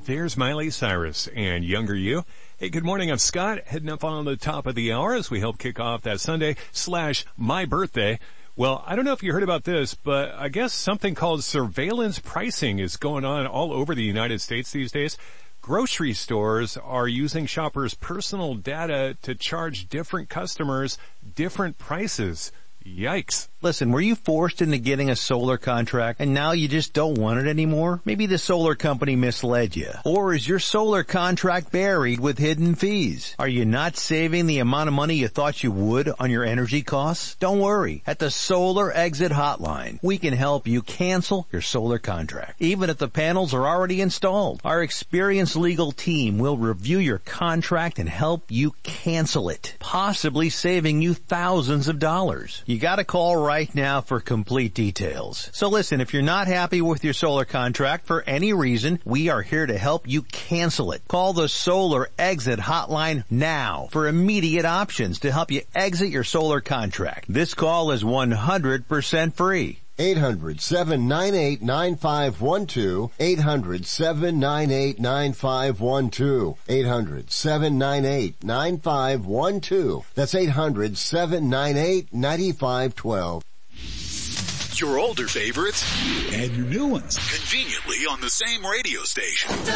There's Miley Cyrus and Younger You. Hey, good morning. I'm Scott, heading up on the top of the hour as we help kick off that Sunday/my birthday. Well, I don't know if you heard about this, but I guess something called surveillance pricing is going on all over the United States these days. Grocery stores are using shoppers' personal data to charge different customers different prices. Yikes. Listen, were you forced into getting a solar contract and now you just don't want it anymore? Maybe the solar company misled you. Or is your solar contract buried with hidden fees? Are you not saving the amount of money you thought you would on your energy costs? Don't worry. At the Solar Exit Hotline, we can help you cancel your solar contract, even if the panels are already installed. Our experienced legal team will review your contract and help you cancel it, possibly saving you thousands of dollars. You gotta call right now for complete details. So listen, if you're not happy with your solar contract for any reason, we are here to help you cancel it. Call the Solar Exit Hotline now for immediate options to help you exit your solar contract. This call is 100% free. 800-798-9512. 800-798-9512. 800-798-9512. That's 800-798-9512. Your older favorites and your new ones conveniently on the same radio station.